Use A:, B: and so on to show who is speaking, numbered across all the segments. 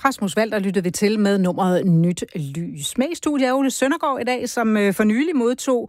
A: Rasmus Walter lyttede vi til med nummeret Nyt Lys. Med i studiet er Ole Søndergaard i dag, som for nylig modtog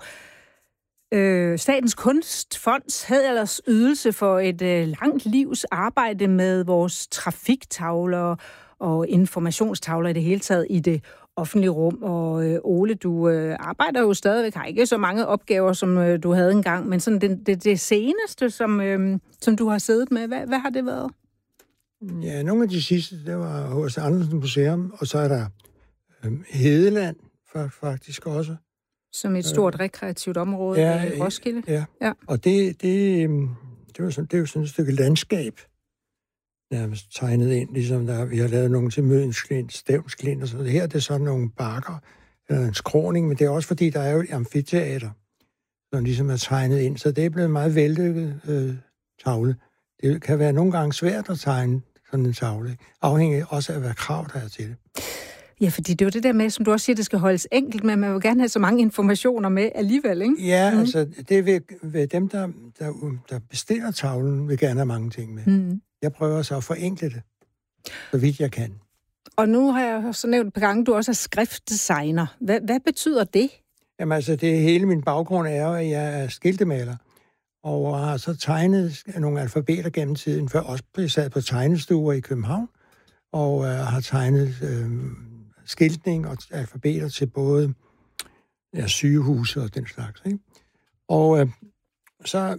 A: Statens Kunstfonds hædersydelse for et langt livs arbejde med vores trafiktavler og informationstavler i det hele taget i det offentlige rum. Og Ole, du arbejder jo stadigvæk, har ikke så mange opgaver, som du havde engang, men sådan det seneste, som du har siddet med, hvad har det været?
B: Ja, nogle af de sidste, det var hos Andersen Museum, og så er der Hedeland faktisk også.
A: Som et stort rekreativt område i Roskilde?
B: Ja. Og det er jo sådan et stykke landskab, nærmest tegnet ind, ligesom vi har lavet nogle til Mødensklint, Stævnsklint og sådan noget. Her det er sådan nogle bakker, eller en skråning, men det er også fordi, der er jo et amfiteater, som ligesom er tegnet ind, så det er blevet en meget vellykket tavle. Det kan være nogle gange svært at tegne sådan en tavle, afhængig også af, hvad krav der er til det.
A: Ja, fordi det er jo det der med, som du også siger, det skal holdes enkelt, men man vil gerne have så mange informationer med alligevel, ikke?
B: Ja, altså, det ved dem, der bestiller tavlen, vil gerne have mange ting med. Jeg prøver så at forenkle det, så vidt jeg kan.
A: Og nu har jeg så nævnt et par gange, du også er skriftdesigner. Hvad betyder det?
B: Jamen altså, hele min baggrund er jo, at jeg er skiltemaler, og har så tegnet nogle alfabeter gennem tiden, før også blev sat på tegnestuer i København, og har tegnet skiltning og alfabeter til både sygehuse og den slags, ikke? Og så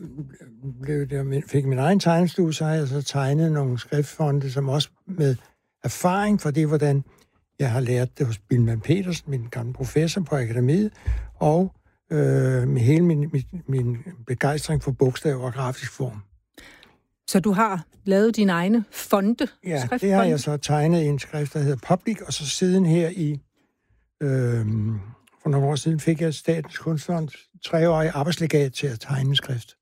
B: fik min egen tegnestue, så har jeg så tegnet nogle skriftfonde, som også med erfaring for det, hvordan jeg har lært det hos Bilman Petersen, min gamle professor på akademiet, og med hele min begejstring for bogstaver og grafisk form.
A: Så du har lavet dine egne fonde?
B: Ja, det har jeg så tegnet i en skrift, der hedder Public, og så siden her for nogle år siden fik jeg Statens Kunstfond 3-årig arbejdslegat til at tegne skrift.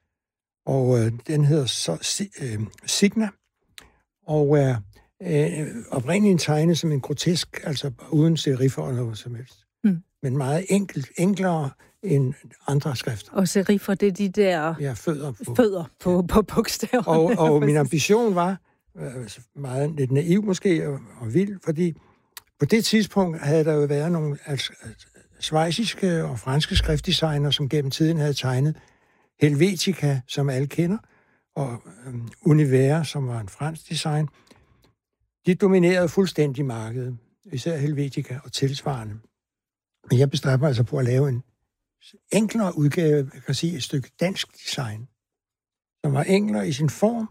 B: Og den hedder så Signa, og er oprindeligt tegnet som en grotesk, altså uden serifer eller noget som helst. Men meget enklere end andre skrifter.
A: Og serifer, det er de der fødder på bogstaver.
B: Og min ambition var, meget lidt naiv måske og vild, fordi på det tidspunkt havde der jo været nogle schweiziske og franske skriftdesigner, som gennem tiden havde tegnet Helvetica, som alle kender, og Univers, som var en fransk design. De dominerede fuldstændig markedet, især Helvetica og tilsvarende. Men jeg bestræber mig altså på at lave en enklere udgave, jeg kan sige et stykke dansk design, som var enklere i sin form,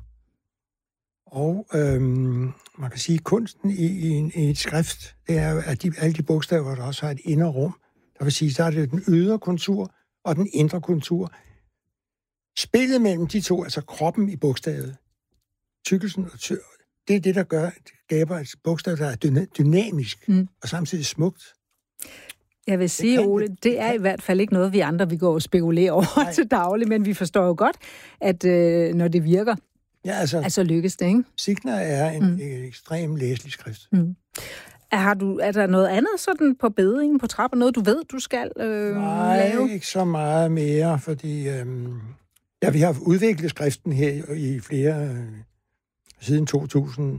B: og man kan sige, kunsten i et skrift, det er jo, at alle de bogstaver, der også har et indre rum, der vil sige, der er det den ydre kontur og den indre kontur. Spillet mellem de to, altså kroppen i bogstavet, tykkelsen og det er det, der skaber et bogstav, der er dynamisk og samtidig smukt.
A: Jeg vil sige, Ole, det er i hvert fald ikke noget, vi andre vi går og spekulerer over til daglig, men vi forstår jo godt, at når det virker, så lykkes det, ikke?
B: Signa er en ekstrem læselig skrift.
A: Er der noget andet sådan på bedingen, på trappen, noget du ved, du skal lave?
B: Nej, ikke så meget mere, fordi vi har udviklet skriften her i flere siden 2000,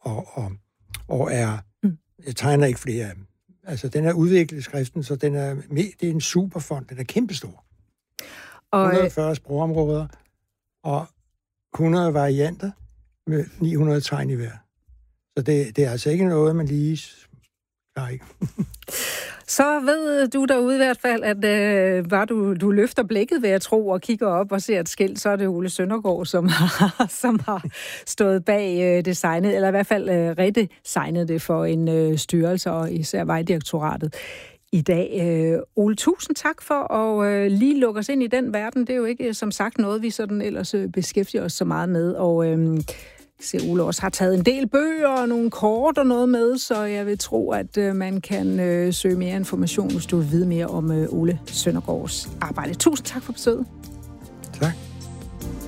B: og jeg tegner ikke flere af dem. Altså, den er udviklet skriften, så det er en superfond, den er kæmpestor. 140 sprogområder, og 100 varianter med 900 tegn i hver. Så det er altså ikke noget, man lige klarer ikke.
A: Så ved du derude i hvert fald, at bare du løfter blikket, ved at tro, og kigger op og ser et skilt, så er det Ole Søndergaard, som har stået bag designet, eller i hvert fald redesignet det for en styrelse, og især Vejdirektoratet i dag. Ole, tusind tak for at lige lukke os ind i den verden. Det er jo ikke, som sagt, noget, vi sådan ellers beskæftiger os så meget med, og se, Ole også har taget en del bøger og nogle kort og noget med, så jeg vil tro, at man kan søge mere information, hvis du vil vide mere om Ole Søndergaards arbejde. Tusind tak for besøget.
B: Tak.